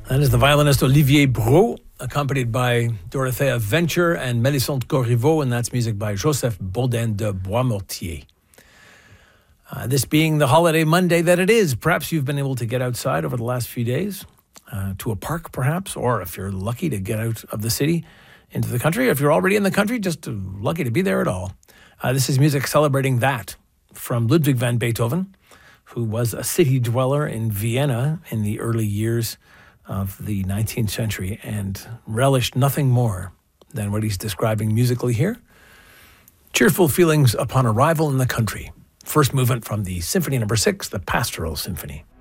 That is the violinist Olivier Brault, accompanied by Dorothea Venture and Mélisande Corriveau, and that's music by Joseph Baudin de Boismortier. This being the holiday Monday that it is, perhaps you've been able to get outside over the last few days, to a park perhaps, or if you're lucky to get out of the city into the country, or if you're already in the country, just lucky to be there at all. This is music celebrating that from Ludwig van Beethoven, who was a city dweller in Vienna in the early years of the 19th century and relished nothing more than what he's describing musically here. Cheerful feelings upon arrival in the country. First movement from the Symphony No. 6, the Pastoral Symphony.